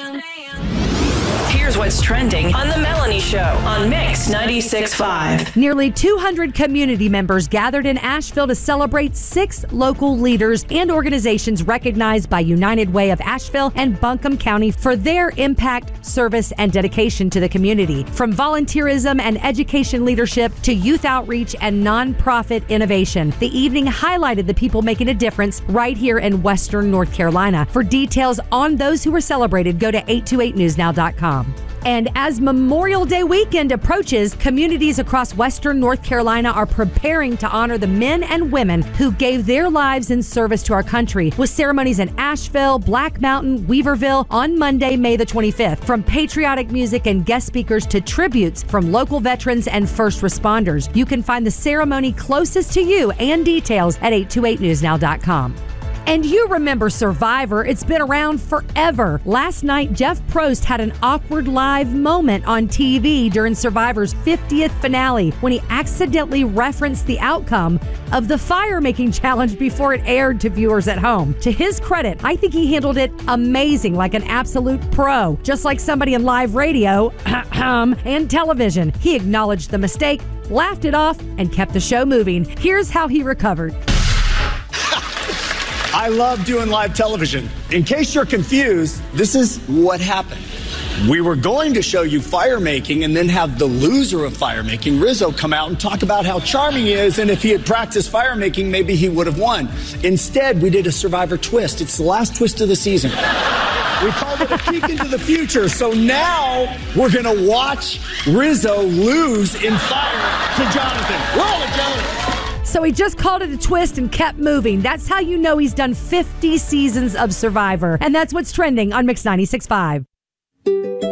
Here's what's trending on The Melanie Show on Mix 96.5. Nearly 200 community members gathered in Asheville to celebrate 6 local leaders and organizations recognized by United Way of Asheville and Buncombe County for their impact, service, and dedication to the community. From volunteerism and education leadership to youth outreach and nonprofit innovation, the evening highlighted the people making a difference right here in Western North Carolina. For details on those who were celebrated, go to 828newsnow.com. And as Memorial Day weekend approaches, communities across Western North Carolina are preparing to honor the men and women who gave their lives in service to our country, with ceremonies in Asheville, Black Mountain, Weaverville on Monday, May the 25th. From patriotic music and guest speakers to tributes from local veterans and first responders. You can find the ceremony closest to you and details at 828newsnow.com. And you remember Survivor. It's been around forever. Last night, Jeff Probst had an awkward live moment on TV during Survivor's 50th finale when he accidentally referenced the outcome of the fire-making challenge before it aired to viewers at home. To his credit, I think he handled it amazing, like an absolute pro, just like somebody in live radio and television. He acknowledged the mistake, laughed it off, and kept the show moving. Here's how he recovered. I love doing live television. In case you're confused, this is what happened. We were going to show you fire making and then have the loser of fire making, Rizzo, come out and talk about how charming he is, and if he had practiced fire making, maybe he would have won. Instead, we did a Survivor twist. It's the last twist of the season. We called it a peek into the future. So now we're going to watch Rizzo lose in fire to Jonathan. Roll it, Jonathan. So he just called it a twist and kept moving. That's how you know he's done 50 seasons of Survivor. And that's what's trending on Mix 96.5.